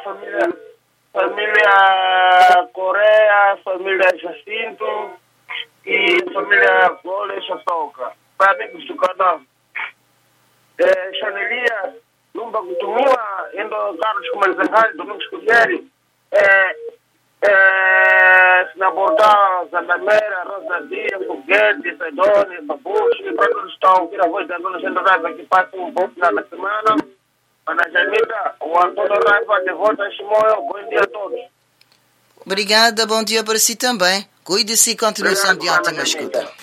família Coreia, família Jacinto e família Gole Sotoca. Para amigos do canal. Chanelia, Lumba Kutumiwa, Endo Carlos Kumanzangari, Domingos Cuderi, Sinaborda, Zandamera, Rosa Dias, Foguete, Saidoni, Babuchi, para todos estão aqui na voz da Dona Genda Raiva que passa pouco na semana. Ana Janita, o Antônio Raiva de volta a Chimoio, bom dia a todos. Obrigada, bom dia para si também. Cuide-se e continuação de ótima escuta.